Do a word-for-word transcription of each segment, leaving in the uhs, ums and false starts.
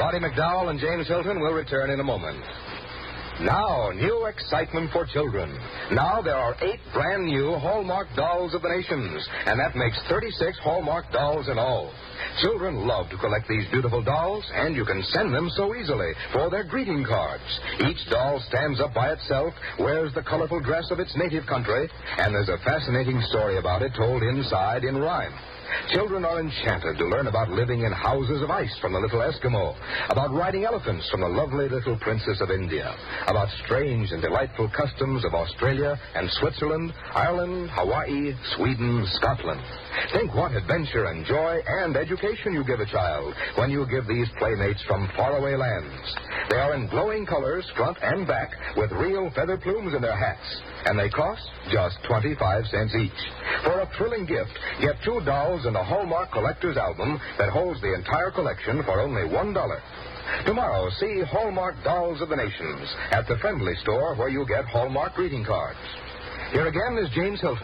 Roddy McDowell and James Hilton will return in a moment. Now, new excitement for children. Now there are eight brand new Hallmark dolls of the nations, and that makes thirty-six Hallmark dolls in all. Children love to collect these beautiful dolls, and you can send them so easily for their greeting cards. Each doll stands up by itself, wears the colorful dress of its native country, and there's a fascinating story about it told inside in rhyme. Children are enchanted to learn about living in houses of ice from the little Eskimo, about riding elephants from the lovely little Princess of India, about strange and delightful customs of Australia and Switzerland, Ireland, Hawaii, Sweden, Scotland. Think what adventure and joy and education you give a child when you give these playmates from faraway lands. They are in glowing colors, front and back, with real feather plumes in their hats, and they cost just twenty-five cents each. For a thrilling gift, get two dolls and a Hallmark collector's album that holds the entire collection for only one dollar. Tomorrow, see Hallmark Dolls of the Nations at the Friendly Store where you get Hallmark greeting cards. Here again is James Hilton.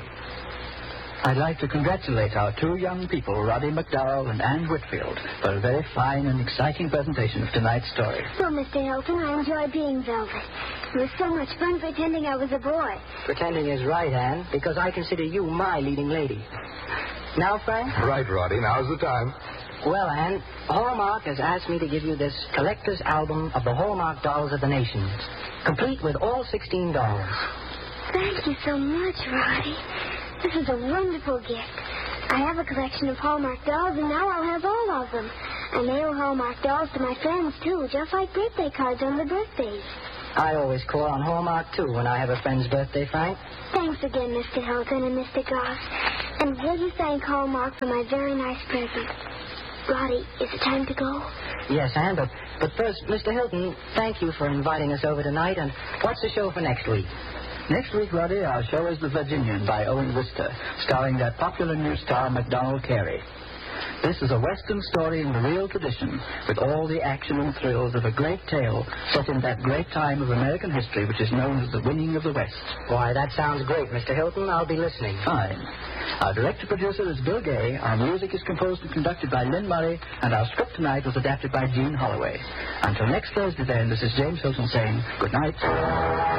I'd like to congratulate our two young people, Roddy McDowell and Anne Whitfield, for a very fine and exciting presentation of tonight's story. Well, Mister Hilton, I enjoyed being Velvet. It was so much fun pretending I was a boy. Pretending is right, Anne, because I consider you my leading lady. Now, Frank? Right, Roddy. Now's the time. Well, Anne, Hallmark has asked me to give you this collector's album of the Hallmark Dolls of the Nations, complete with all sixteen dolls. Thank you so much, Roddy. This is a wonderful gift. I have a collection of Hallmark dolls, and now I'll have all of them. I mail Hallmark dolls to my friends, too, just like birthday cards on their birthdays. I always call on Hallmark, too, when I have a friend's birthday, Frank. Thanks again, Mister Hilton and Mister Goss. And will you thank Hallmark for my very nice present? Roddy, is it time to go? Yes, Anne, but, but first, Mister Hilton, thank you for inviting us over tonight, and what's the show for next week? Next week, Roddy, our show is The Virginian by Owen Wister, starring that popular new star, MacDonald Carey. This is a Western story in the real tradition, with all the action and thrills of a great tale set in that great time of American history which is known as the winning of the West. Why, that sounds great, Mister Hilton. I'll be listening. Fine. Our director-producer is Bill Gay, our music is composed and conducted by Lynn Murray, and our script tonight was adapted by Gene Holloway. Until next Thursday, then, this is James Hilton saying good night.